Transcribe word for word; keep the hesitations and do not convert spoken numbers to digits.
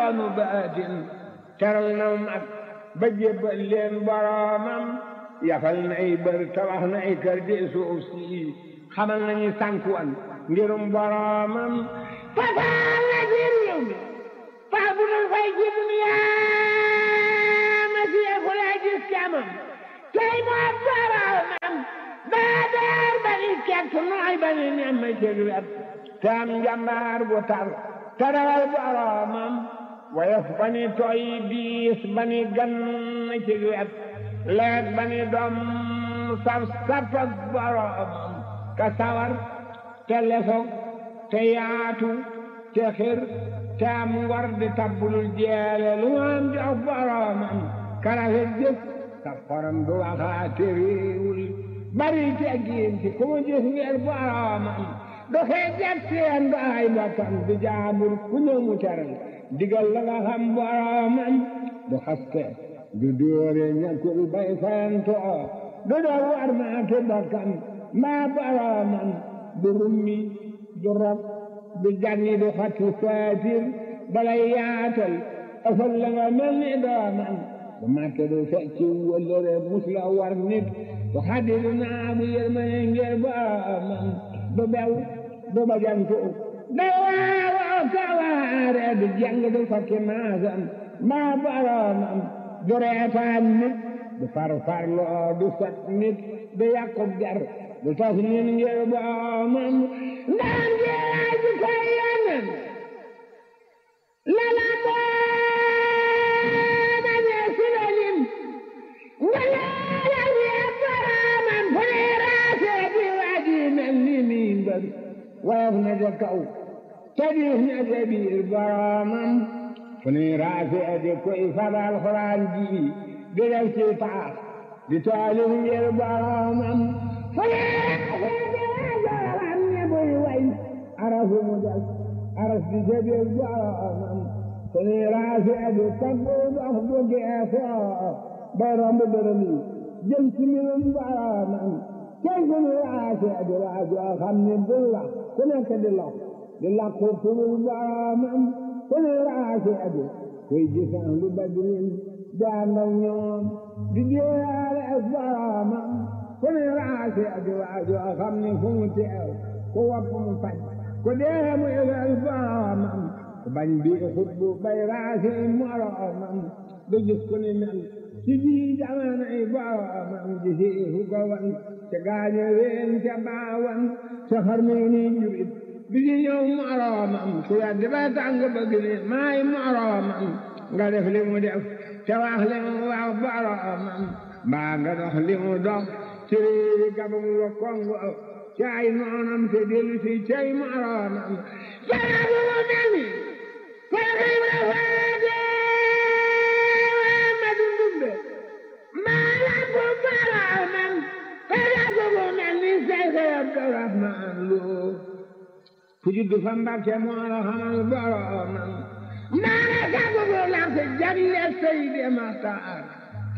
yoonu baatin teral na mag ba jébbal leen boroomam yafal na ay bër tabax na ay kër di suuf si xamal nañu sànkuwan ngirum boroomam fasaal na ci réew mi faa bu dul fay ci duniyaa ma siye fu lay gis camam tey moo boroomam daa daar ba ni kett nooy ba ni nem ma cëg wet te am njambaar bu tar te rawal boroomam woyof ba ni tooy diis ba ni gan cëg wet leet ba ni doom saf safak boroomam ka sawar te lesoog te yaatu te xir te am ngor di tabbulul jeele lu am jox boroomam karafet jëf ka xorom du waxaate réewul bari teggiin ci ku mu gis ngir boroomam du xeejat seen du ay bokkam du jaabur ku ñëw mu teral digal la nga xam boroomam du xaste du dóore ñàkkul bay fayantoo du doon war maate bokkam maa boroomam du rummi du rob du janni du xatti saatir balay yaatal ëfal la nga mel ni doomam du màtte du fecci wëllëre mus la war nit du xaddi du naamu yërmane ngir boroomam du bew du bajantu du waawoo kawaare du jàng du fakki maasam maa boroomam du reetaan nit du farfarloo du sot nit du yàqub jar du tas nit ngir boroomam ndaan jeeraa ji koy yonen lala boona ñee silalim nga leela wee boroomam fu ne raasee di waaji mel ni miin ba woyof na ca kaw te diis na ca biir boroomam fu ne raasee di koy fabal xuraan ji di def ci paax di taalif ngir boroomam fu ne arafu mu des araf di jëbeel boroomam fu ne raasee di taggu dox bu geesoo bay romb dërëm yi jëm ci mbirum boroomam tey fu ne raasee di waajoo xam ne bul la ku nekk di lox di lakku turul boroomam fu ne raasee di kuy gisaan lu badrin di ànd ak ñoom di jéeyaale ak boroomam fu ne raasee di waajoo xam ne fu mu teew ku wopp mu faj ku dee mu yëgal boroomam ku bañ bi xutbu bay raasee moroomam du gis ku ni mel ci ji jamonoy boroomam ji si fu ko wan ca gaaño ween ca baawan ca xarnu ni jurit bi ci ñëw moroomam ku weddi ba tàng bëgg ni maay moroomam nga def li mu def ca wax li mu wax boroomam mbaa nga dox li mu dox ci réewi Gabon wa Kongo cay noonam te dellu si cay moroomam jarabu mu mel ni Seex Ibra Faati ma dundumbe maa lambu boroomam jarabu mu mel ni Seex Abdurahmaan Lo ku juddu fa Mbàkke moo la xamal boroomam maa la sagu bu lamp jagle Seydi Maxtaar